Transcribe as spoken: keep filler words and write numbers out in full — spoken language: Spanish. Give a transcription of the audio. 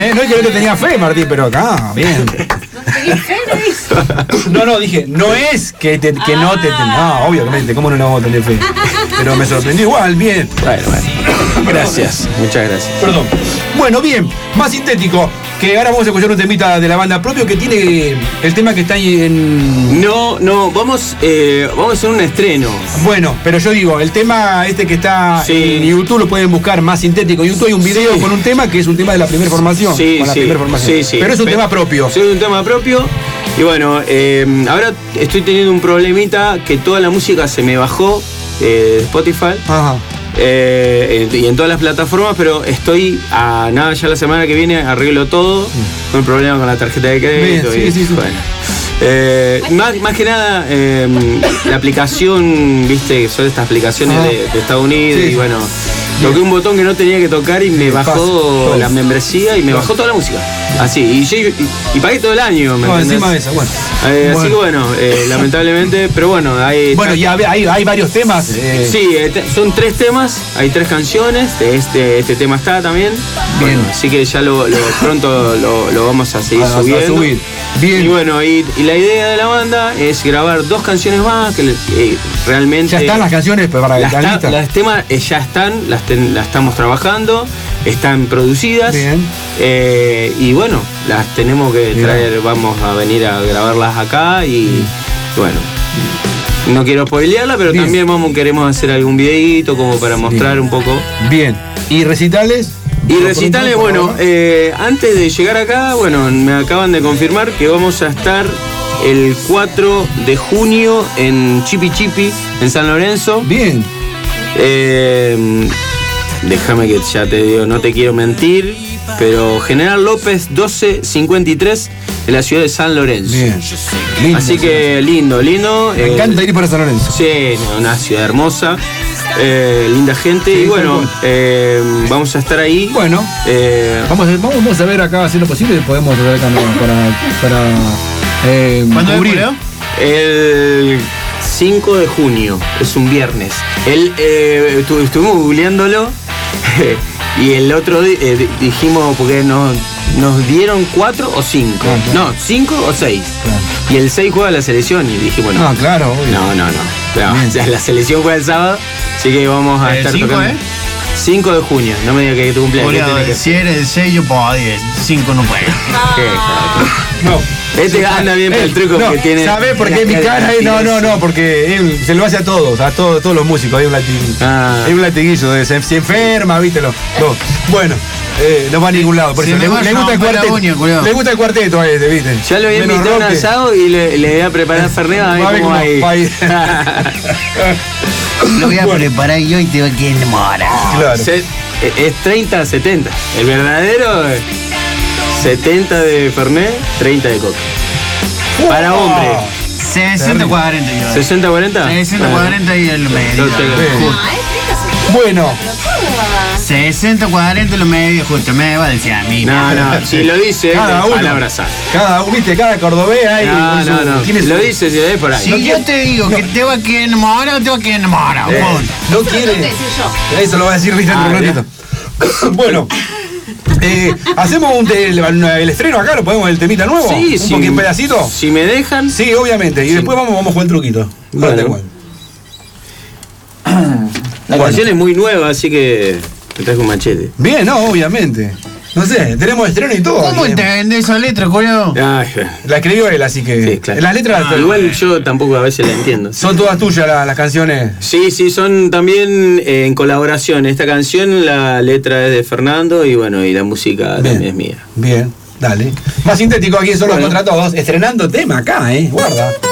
Eh, no es que no te tenía fe, Martín, pero acá, bien. No, no, dije, no es que, te, que no te... No, obviamente, ¿cómo no nos vamos a tener fe? Pero me sorprendió igual, bien. Bueno, bueno. Gracias, muchas gracias. Perdón. Bueno, bien, más sintético. Que ahora vamos a escuchar un temita de la banda propio que tiene el tema que está ahí en... No, no, vamos, eh, vamos a hacer un estreno. Bueno, pero yo digo, el tema este que está sí. en YouTube lo pueden buscar más sintético. En YouTube hay un video sí. con un tema que es un tema de la primera formación. Sí, con la sí, primera formación. sí, sí. Pero es un pero, tema propio. Sí, es un tema propio. Y bueno, eh, ahora estoy teniendo un problemita que toda la música se me bajó de eh, Spotify. Ajá. Eh, y en todas las plataformas, pero estoy a nada, ya la semana que viene arreglo todo. No hay problema con la tarjeta de crédito. Bien, y, sí, sí, sí. Bueno. Eh, más, más que nada, eh, la aplicación, viste, son estas aplicaciones de, de Estados Unidos. Sí. Y bueno, toqué un botón que no tenía que tocar y me bajó la membresía y me bajó toda la música. Así, y, y, y pagué todo el año. ¿me no, encima de eso, bueno. Eh, bueno. Así que bueno, eh, lamentablemente, pero bueno, hay. Bueno, ya hay, hay varios temas. Eh. Sí, eh, son tres temas, hay tres canciones. De este, este tema está también. Bien. Bueno, así que ya lo, lo pronto lo, lo vamos a seguir a, subiendo. A subir. Bien. Y bueno, y, y la idea de la banda es grabar dos canciones más que eh, realmente. ¿Ya están las canciones para las, ta, las temas eh, ya están, las, ten, las estamos trabajando, están producidas. Bien. Eh, y bueno, las tenemos que traer, bien. Vamos a venir a grabarlas acá y bien. Bueno. No quiero spoilearla, pero bien. También vamos, queremos hacer algún videíto como para mostrar bien. Un poco. Bien. ¿Y recitales? Y recitales, bueno, eh, antes de llegar acá, bueno, me acaban de confirmar que vamos a estar el cuatro de junio en Chipi Chipi, en San Lorenzo. Bien. Eh, déjame que ya te digo, no te quiero mentir, pero General López doce cincuenta y tres en la ciudad de San Lorenzo. Bien. Lindo, así que lindo, lindo. Me eh, encanta ir para San Lorenzo. Sí, una ciudad hermosa. Eh, linda gente. Sí, y bueno, bueno. Eh, vamos a estar ahí. Bueno, eh, vamos, a, vamos a ver acá, si lo posible, podemos ver acá para, para eh, ¿cuándo cubrir? El cinco de junio, es un viernes. El, eh, estu, estuvimos googleándolo y el otro eh, dijimos, porque nos, nos dieron cuatro o cinco. Claro, claro. No, cinco o seis. Claro. Y el seis juega la selección y dijimos no. No, claro, obvio. No, no, no. Pero, o sea, la selección juega el sábado, así que vamos a el estar cinco, tocando. ¿eh? cinco de junio, no me digas que tu cumpleaños. Julio, que si eres el seis, yo puedo diez. cinco no puedo. No. Este anda bien por el truco no, que tiene. ¿Sabés por qué mi cara? No, no, no, porque él se lo hace a todos, a todos, todos los músicos. Hay un latiguillo. Ah. Hay un latiguillo, de, se, se enferma, viste. Lo, lo. Bueno, eh, no va a ningún lado. Por eso le, le, gusta el cuarteto, uña, le gusta el cuarteto a este, viste. Ya lo voy a invitar a un asado y le, le voy a preparar Fernet a ver cómo va a ir. Lo voy a bueno. preparar yo y te voy a enamorar. Claro. Se, es treinta a setenta. El verdadero es setenta de Fernet, treinta de coca. Wow. Para hombre. sesenta cuarenta. ¿sesenta cuarenta? sesenta cuarenta y el medio. Bueno. sesenta cuarenta lo medio, justo me va a decir a mí. No, no, si lo dice, cada uno. Abrazar. Cada uno, viste, cada cordobés hay. No, no, no. ¿Quién lo dice si es por ahí? Si no yo quiere, te digo no. que te va a quedar enamorado, te va a quedar enamorado. Eh, no quiere. Eso lo va a decir Richard ah, un ratito. Bueno. Eh, hacemos un te, el, el estreno acá, lo podemos el temita nuevo. Sí, un si, poquito pedacito. Si me dejan. Sí, obviamente. Y sí. después vamos, vamos a jugar el truquito. Bueno. La bueno. canción es muy nueva, así que te traes un machete. Bien, no, obviamente. No sé, tenemos estreno y todo. ¿Cómo entendés esa letra, Julio? La escribió él, así que. Sí, claro. Las letras. Ah, igual yo tampoco a veces la entiendo. ¿Son todas tuyas la, las canciones? Sí, sí, son también eh, en colaboración. Esta canción, la letra es de Fernando y bueno, y la música bien. También es mía. Bien, dale. Más sintético aquí en Solo bueno. Contra Todos, estrenando tema acá, ¿eh? Guarda.